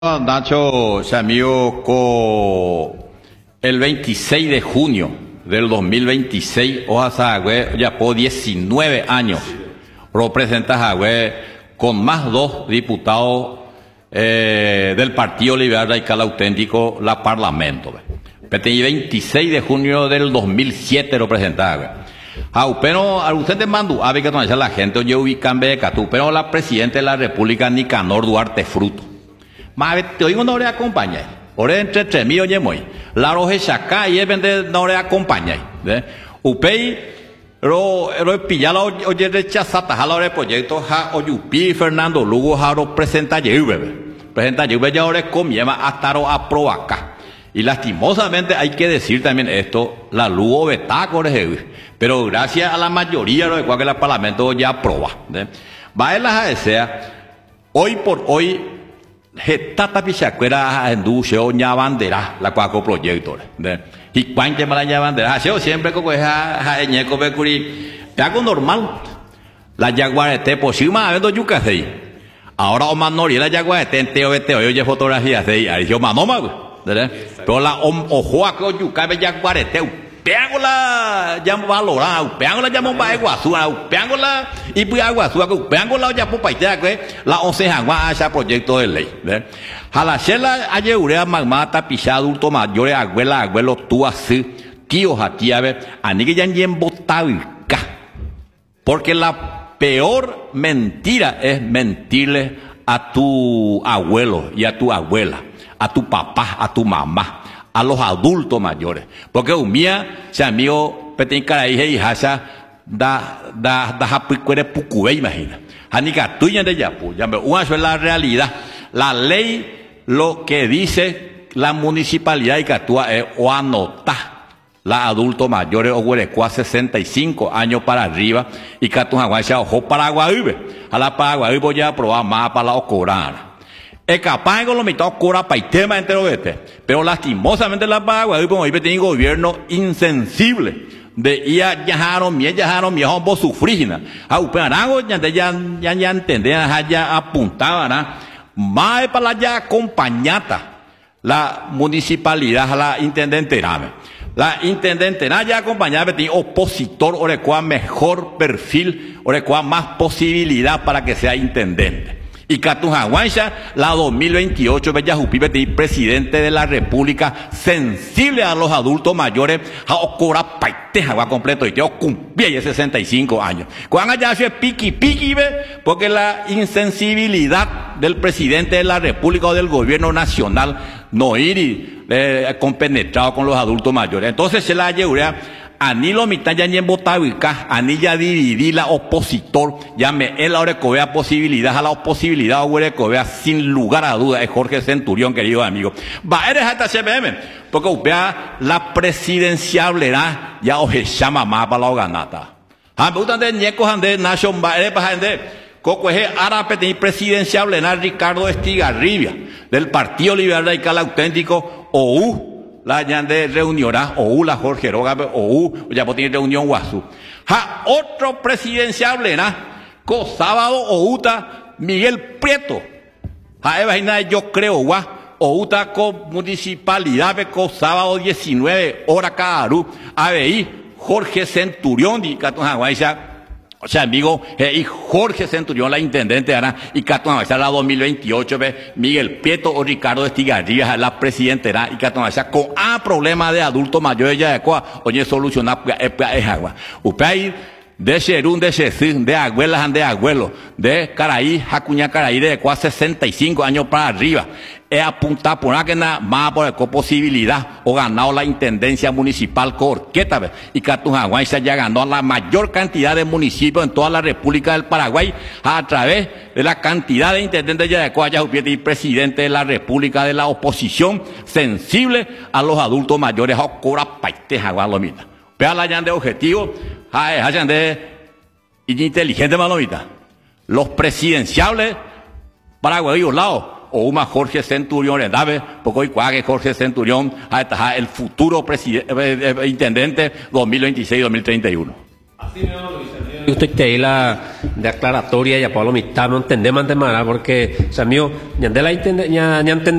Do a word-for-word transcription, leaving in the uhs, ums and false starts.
Nacho, amigo, co el veintiséis de junio del dos mil veintiséis, Oaxaca, ya por diecinueve años, representas a con más dos diputados eh, del Partido Liberal Radical Auténtico, la Parlamento. veintiséis de junio del dos mil siete representas a pero a usted te mandó a ver que la gente oye ubican de Catú, pero la presidenta de la República Nicanor Duarte Fruto. Más te oigo no le acompaña. Ore entre tres mil oye muy. La roje chaca y vende no le acompaña. Upei ro ro pilla la oye rechazata a la hora de proyecto ja oyupi Fernando Lugo jaro presenta lleve. Presenta lleve ya ahora comiema hasta ro aprobaca. Y lastimosamente hay que decir también esto, la Lugo betaco pero gracias a la mayoría de lo que el Parlamento ya aprueba. Va a la desea hoy por hoy Getata pichacuera en duce o ña bandera la cuaco proyecto y cuánque mala ña bandera yo siempre como es a ñeco becuri hago normal la yaguarete por si más vendo yucas de ahora o manori la yaguarete en teo teo oye fotografías de ahí yo manoma pero la ojoa que yuca be yaguarete peangola ya valorado peangola ya monba iguazú peangola y pues aguazú peangola ya por paite que la once jangua ese proyecto de ley jalachela ayeurea magmata pisha adulto mayores abuela abuelo tú así tío jatiave ani que ya en botavica porque la peor mentira es mentirle a tu abuelo y a tu abuela a tu papá a tu mamá a los adultos mayores. Porque un mía, si amigo, petin caraíje y hasa, da, da, da, japicuere pucube, imagina. Hanika tuya de yapu, ya me, una es la realidad. La ley, lo que dice la municipalidad y que actúa es o anota la adultos mayores o huerecua sesenta y cinco años para arriba y que tu jaguacha ojo Paraguay, a la Paraguay voy a probar más para la ocurrana. Es capaz de lo mitad cura para el tema entero este, pero lastimosamente la Paraguay como hoy tiene un gobierno insensible de ya yajaron mi yajaron mi hombo sufrigina a uperago ya ya ya ya entendían ya apuntaban más para ya acompañata la municipalidad la intendente la intendente ya acompañaba tiene opositor o recuá mejor perfil o recuá más posibilidad para que sea intendente. Y Catujaguancha, la dos mil veintiocho, Bella Jupipe, presidente de la República, sensible a los adultos mayores, a ocura paiteja, va completo, y yo cumplí sesenta y cinco años. Cuando ya se piqui piqui, porque la insensibilidad del presidente de la República o del gobierno nacional no ir y, eh, compenetrado con los adultos mayores. Entonces se la lleva. Ani lo mitad ya ni en Botavica, ani ya dividí la opositor, ya me él ahora que vea posibilidad, a la posibilidad ahora que vea sin lugar a duda, es Jorge Centurión, querido amigo. Va, eres hasta C B M, porque vea la presidencialidad, ya os llama más para la ganata. Ah, me gustan de ñecos ande, nation, va, eres para ande, coco es árabe, de presidencialidad, Ricardo Estigarribia, del Partido Liberal Radical Auténtico, O U. La de reunirá o la Jorge Roga o ya por tener reunión guasú. Ja otro presidencial ¿na? Co sábado o uta Miguel Prieto. Ja imagina yo creo gua o uta co municipalidad co sábado diecinueve horas cada ru. A ver Jorge Centurión di Catón Haguaiza. O sea, amigo, eh, y Jorge Centurión, la intendente, Ana, y Catón Haguaiza, la dos mil veintiocho, ve, Miguel Prieto o Ricardo Estigarribia, la presidenta, y Catón Haguaiza, con a problema de adultos mayores, ya de cuá, oye, solucionar, es agua. Upay, de Xerún, de Xecín, de abuelas, de abuelos, de Caraí, Jacuña Caraí, de cuá sesenta y cinco años para arriba. Es apuntar por una que nada más por la posibilidad o ganado la intendencia municipal Corqueta y Catujaguay se ya ganó la mayor cantidad de municipios en toda la República del Paraguay a través de la cantidad de intendentes ya de Coaya y presidente de la República de la oposición sensible a los adultos mayores a cobra paiteja gualomita. Vea la llande objetivo, hayan de inteligente malomita. Los presidenciables Paraguay lados o una Jorge Centurión, ¿sabes? Porque hoy cuague Jorge Centurión, el futuro presidente, intendente dos mil veintiséis dos mil treinta y uno. Así me lo dice. Usted te ahí la de aclaratoria ya Pablo mitad no entendemos antes más porque o sea mío ya de la ya